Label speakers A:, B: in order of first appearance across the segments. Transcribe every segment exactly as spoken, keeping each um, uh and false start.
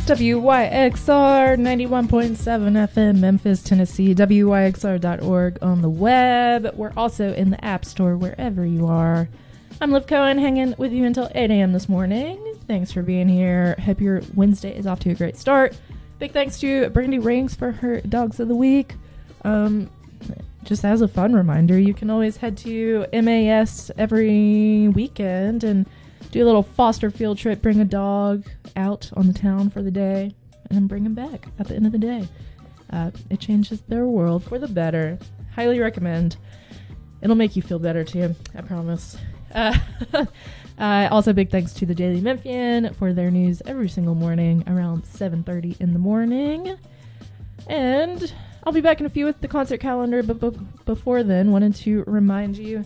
A: W Y X R ninety-one point seven F M, Memphis, Tennessee. W Y X R dot org on the web. We're also in the App Store wherever you are. I'm Liv Cohen, hanging with you until eight a.m. this morning. Thanks for being here. Hope your Wednesday is off to a great start. Big thanks to Brandy Rings for her Dogs of the Week. Um, just as a fun reminder, you can always head to M A S every weekend and do a little foster field trip, bring a dog out on the town for the day, and then bring him back at the end of the day. Uh, it changes their world for the better. Highly recommend. It'll make you feel better too, I promise. Uh, uh, also, big thanks to the Daily Memphian for their news every single morning around seven thirty in the morning. And I'll be back in a few with the concert calendar, but b- before then, wanted to remind you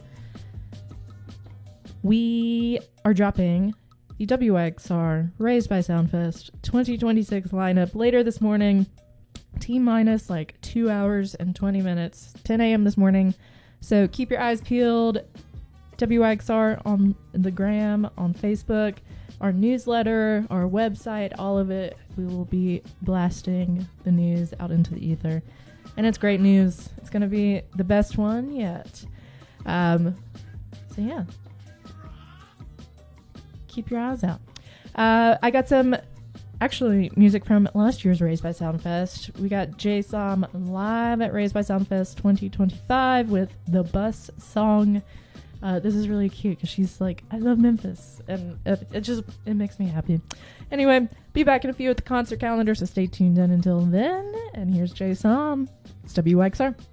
A: we are dropping the W X R Raised by Soundfest twenty twenty-six lineup later this morning. T-minus like two hours and twenty minutes, ten a.m. this morning. So keep your eyes peeled. W X R on the gram, on Facebook, our newsletter, our website, all of it. We will be blasting the news out into the ether. And it's great news. It's going to be the best one yet. Um, so yeah. Keep your eyes out. Uh, I got some, actually, music from last year's Raised by Soundfest. We got Jay Som live at Raised by Soundfest twenty twenty-five with the Bus song. Uh, this is really cute because she's like, I love Memphis. And it, it just, it makes me happy. Anyway, be back in a few with the concert calendar, so stay tuned in until then. And here's Jay Som. It's W X R.